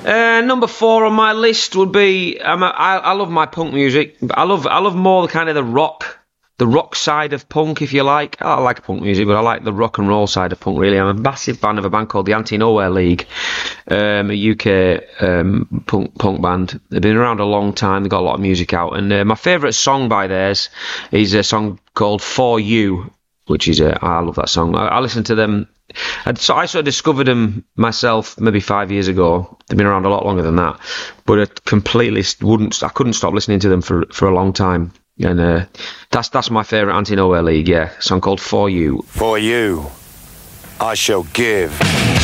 Number 4 on my list would be I love my punk music. I love more the kind of the rock side of punk, if you like. I like punk music, but I like the rock and roll side of punk, really. I'm a massive fan of a band called the Anti-Nowhere League, a UK punk band. They've been around a long time. They've got a lot of music out. And my favourite song by theirs is a song called For You, which is I love that song. I listened to them. I sort of discovered them myself maybe 5 years ago. They've been around a lot longer than that, but I couldn't stop listening to them for a long time. And that's my favourite Anti-Nowhere League, yeah. A song called For You. For you, I shall give.